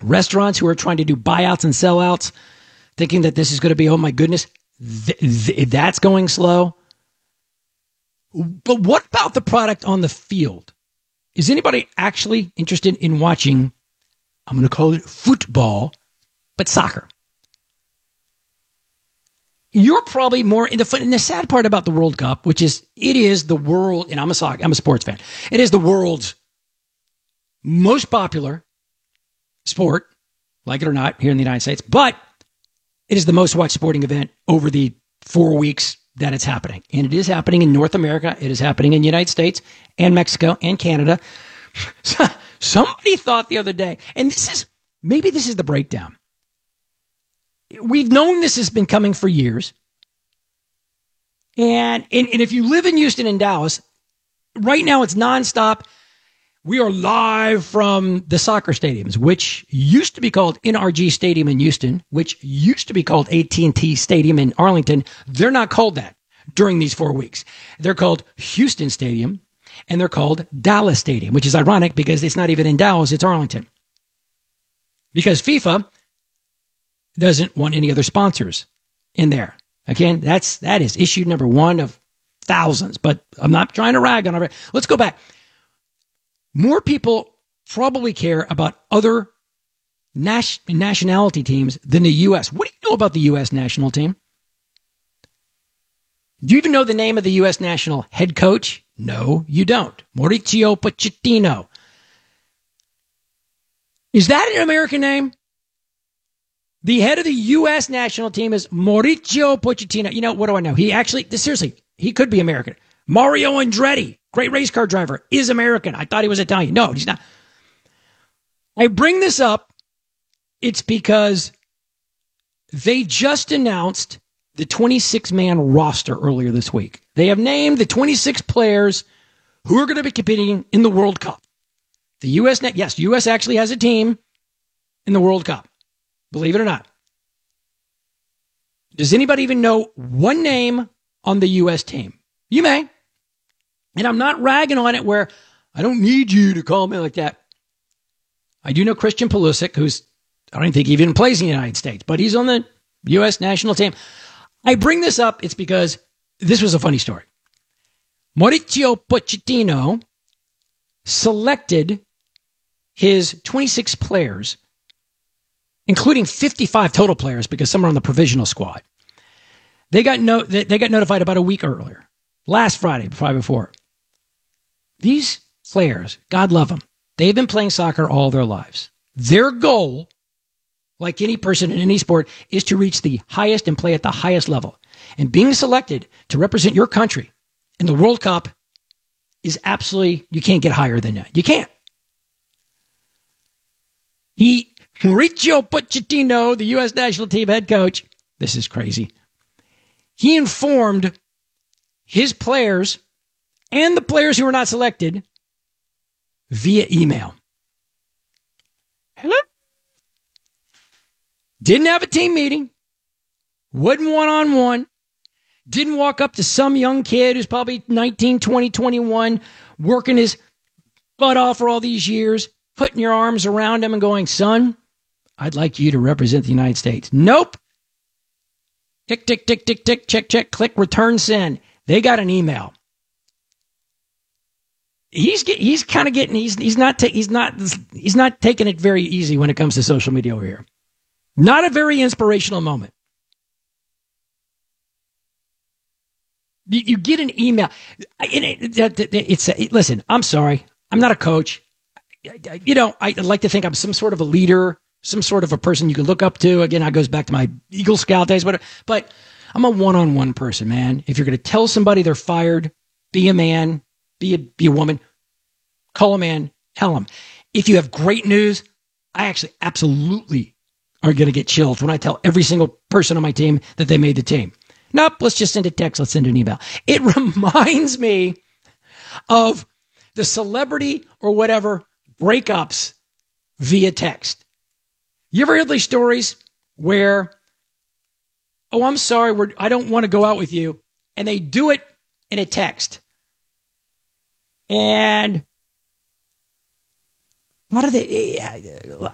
restaurants who are trying to do buyouts and sellouts, thinking that this is going to be, oh my goodness, that's going slow. But what about the product on the field? Is anybody actually interested in watching, I'm going to call it football, but soccer? You're probably more into foot. And the sad part about the World Cup, which is it is the world, and I'm a sports fan. It is the world's most popular sport, like it or not, here in the United States. But it is the most watched sporting event over the 4 weeks that it's happening. And it is happening in North America. It is happening in the United States and Mexico and Canada. Somebody thought the other day, and maybe this is the breakdown. We've known this has been coming for years. And if you live in Houston and Dallas, right now it's nonstop. We are live from the soccer stadiums, which used to be called NRG Stadium in Houston, which used to be called AT&T Stadium in Arlington. They're not called that during these 4 weeks. They're called Houston Stadium, and they're called Dallas Stadium, which is ironic because it's not even in Dallas, it's Arlington. Because FIFA doesn't want any other sponsors in there. Again, that is issue number one of thousands, but I'm not trying to rag on it. Let's go back. More people probably care about other nationality teams than the U.S. What do you know about the U.S. national team? Do you even know the name of the U.S. national head coach? No, you don't. Mauricio Pochettino. Is that an American name? The head of the U.S. national team is Mauricio Pochettino. You know, what do I know? Seriously, he could be American. Mario Andretti, great race car driver, is American. I thought he was Italian. No, he's not. I bring this up. It's because they just announced the 26-man roster earlier this week. They have named the 26 players who are going to be competing in the World Cup. The U.S. actually has a team in the World Cup. Believe it or not. Does anybody even know one name on the U.S. team? You may. And I'm not ragging on it where I don't need you to call me like that. I do know Christian Pulisic, I don't think he even plays in the United States, but he's on the U.S. national team. I bring this up, it's because this was a funny story. Mauricio Pochettino selected his 26 players, including 55 total players because some are on the provisional squad. They got notified about a week earlier, last Friday before. These players, God love them, they've been playing soccer all their lives. Their goal, like any person in any sport, is to reach the highest and play at the highest level. And being selected to represent your country in the World Cup is absolutely, you can't get higher than that. You can't. Mauricio Pochettino, the U.S. national team head coach, this is crazy. He informed his players and the players who were not selected via email. Hello? Didn't have a team meeting. Wasn't one-on-one. Didn't walk up to some young kid who's probably 19, 20, 21, working his butt off for all these years, putting your arms around him and going, son, I'd like you to represent the United States. Nope. Tick, tick, tick, tick, tick, check, check, click, return, send. They got an email. He's not taking it very easy when it comes to social media over here. Not a very inspirational moment. You get an email. Listen, I'm sorry. I'm not a coach. I like to think I'm some sort of a leader, some sort of a person you can look up to. Again, that goes back to my Eagle Scout days, but I'm a one-on-one person, man. If you're going to tell somebody they're fired, be a man, be a woman, call a man, tell them. If you have great news, I actually absolutely are going to get chilled when I tell every single person on my team that they made the team. Nope, let's just send a text. Let's send an email. It reminds me of the celebrity or whatever breakups via text. You ever heard these stories where, oh, I'm sorry, I don't want to go out with you, and they do it in a text. And what are they?